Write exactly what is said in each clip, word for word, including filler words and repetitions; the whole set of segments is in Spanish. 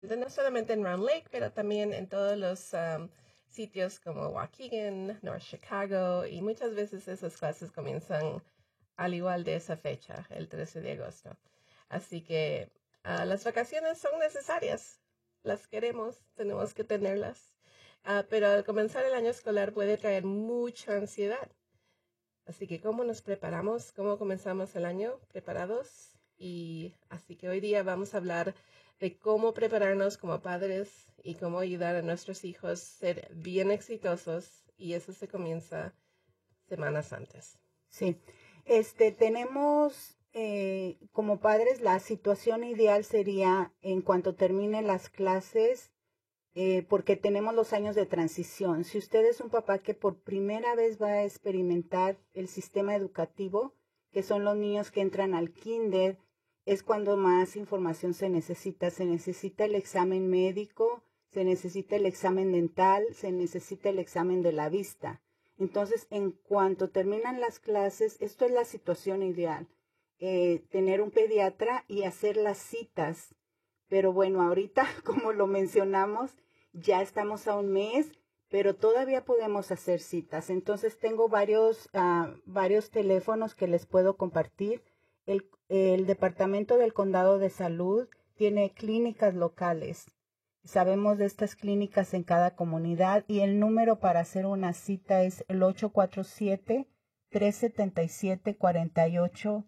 no solamente en Round Lake, pero también en todos los um, sitios como Waukegan, North Chicago, y muchas veces esas clases comienzan al igual de esa fecha, el trece de agosto. Así que uh, las vacaciones son necesarias, las queremos, tenemos que tenerlas, uh, pero al comenzar el año escolar puede traer mucha ansiedad. Así que ¿cómo nos preparamos? ¿Cómo comenzamos el año preparados? Y así que hoy día vamos a hablar de cómo prepararnos como padres y cómo ayudar a nuestros hijos a ser bien exitosos, y eso se comienza semanas antes. Sí, este, tenemos eh, como padres la situación ideal sería en cuanto terminen las clases, eh, porque tenemos los años de transición. Si usted es un papá que por primera vez va a experimentar el sistema educativo, que son los niños que entran al kinder, es cuando más información se necesita. Se necesita el examen médico, se necesita el examen dental, se necesita el examen de la vista. Entonces, en cuanto terminan las clases, esto es la situación ideal, eh, tener un pediatra y hacer las citas. Pero bueno, ahorita, como lo mencionamos, ya estamos a un mes, pero todavía podemos hacer citas. Entonces, tengo varios, uh, varios teléfonos que les puedo compartir. El, el Departamento del Condado de Salud tiene clínicas locales. Sabemos de estas clínicas en cada comunidad, y el número para hacer una cita es el ocho cuatro siete, tres siete siete, cuatro ocho,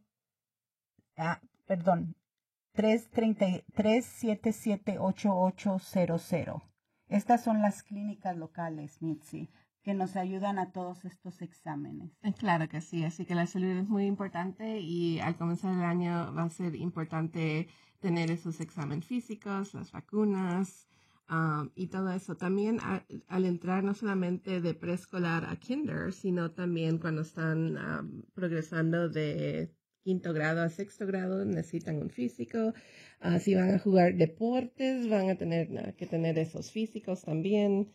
ah, perdón, tres siete siete, ocho ocho cero cero. Estas son las clínicas locales, Mitzi, que nos ayudan a todos estos exámenes. Claro que sí, así que la salud es muy importante, y al comenzar el año va a ser importante tener esos exámenes físicos, las vacunas um, y todo eso. También a, al entrar no solamente de preescolar a kinder, sino también cuando están um, progresando de quinto grado a sexto grado, necesitan un físico. Uh, si van a jugar deportes, van a tener uh, que tener esos físicos también.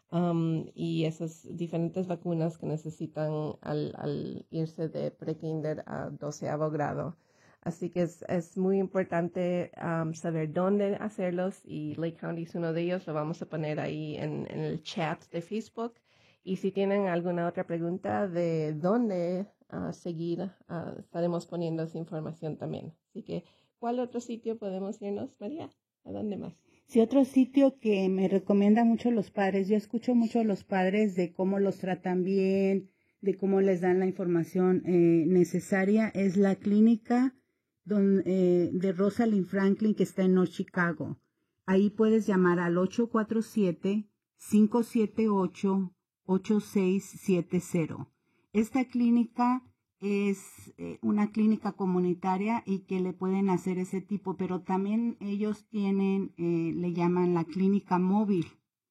Um, y esas diferentes vacunas que necesitan al, al irse de pre-kinder a doceavo grado. Así que es, es muy importante um, saber dónde hacerlos, y Lake County es uno de ellos. Lo vamos a poner ahí en, en el chat de Facebook. Y si tienen alguna otra pregunta de dónde uh, seguir, uh, estaremos poniendo esa información también. Así que, ¿cuál otro sitio podemos irnos, María? ¿A dónde más? Sí, otro sitio que me recomiendan mucho los padres, yo escucho mucho a los padres de cómo los tratan bien, de cómo les dan la información eh, necesaria, es la clínica don, eh, de Rosalind Franklin, que está en North Chicago. Ahí puedes llamar al ocho cuatro siete, cinco siete ocho, ocho seis siete cero. Esta clínica es eh, una clínica comunitaria y que le pueden hacer ese tipo, pero también ellos tienen, eh, le llaman la clínica móvil,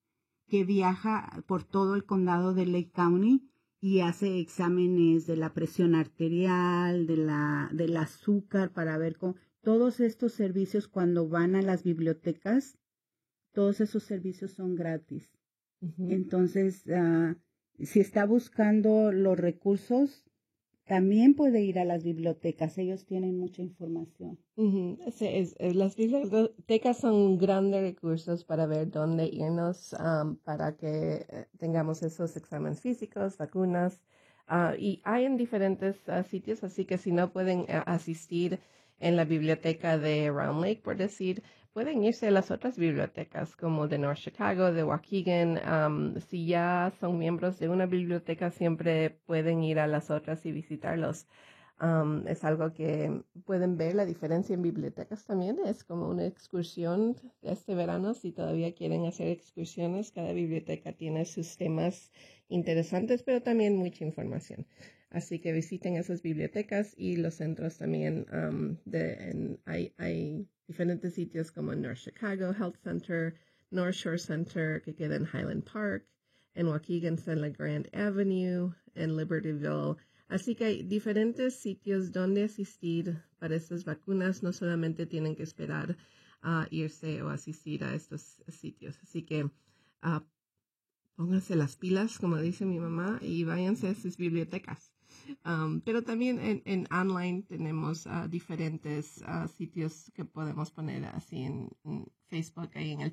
que viaja por todo el condado de Lake County y hace exámenes de la presión arterial, de la, del azúcar, para ver cómo, todos estos servicios cuando van a las bibliotecas, todos esos servicios son gratis. Uh-huh. Entonces, uh, si está buscando los recursos, también puede ir a las bibliotecas, ellos tienen mucha información. Uh-huh. Sí, es, es, las bibliotecas son grandes recursos para ver dónde irnos um, para que eh, tengamos esos exámenes físicos, vacunas, uh, y hay en diferentes uh, sitios, así que si no pueden uh, asistir en la biblioteca de Round Lake, por decir, pueden irse a las otras bibliotecas como de North Chicago, de Waukegan. Um, si ya son miembros de una biblioteca, siempre pueden ir a las otras y visitarlos. Um, es algo que pueden ver la diferencia en bibliotecas también. Es como una excursión este verano. Si todavía quieren hacer excursiones, cada biblioteca tiene sus temas interesantes, pero también mucha información. Así que visiten esas bibliotecas y los centros también. Um, de, en, hay, hay diferentes sitios como North Chicago Health Center, North Shore Center, que queda en Highland Park, en Waukegan está en la Grand Avenue, en Libertyville. Así que hay diferentes sitios donde asistir para estas vacunas. No solamente tienen que esperar a uh, irse o asistir a estos sitios. Así que uh, pónganse las pilas, como dice mi mamá, y váyanse a sus bibliotecas. Um, pero también en, en online tenemos uh, diferentes uh, sitios que podemos poner así en, en Facebook, ahí en el